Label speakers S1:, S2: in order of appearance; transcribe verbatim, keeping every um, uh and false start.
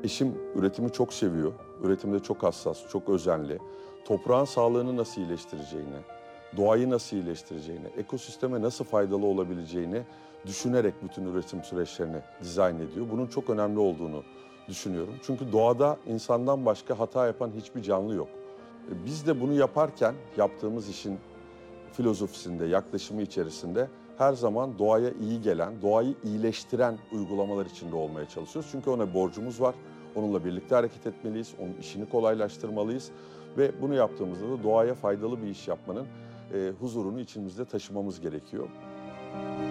S1: Eşim üretimi çok seviyor. Üretimde çok hassas, çok özenli. Toprağın sağlığını nasıl iyileştireceğini, doğayı nasıl iyileştireceğini, ekosisteme nasıl faydalı olabileceğini düşünerek bütün üretim süreçlerini dizayn ediyor. Bunun çok önemli olduğunu düşünüyorum. Çünkü doğada insandan başka hata yapan hiçbir canlı yok. E, Biz de bunu yaparken yaptığımız işin filozofisinde, yaklaşımı içerisinde her zaman doğaya iyi gelen, doğayı iyileştiren uygulamalar içinde olmaya çalışıyoruz. Çünkü ona borcumuz var. Onunla birlikte hareket etmeliyiz, onun işini kolaylaştırmalıyız ve bunu yaptığımızda da doğaya faydalı bir iş yapmanın e, huzurunu içimizde taşımamız gerekiyor.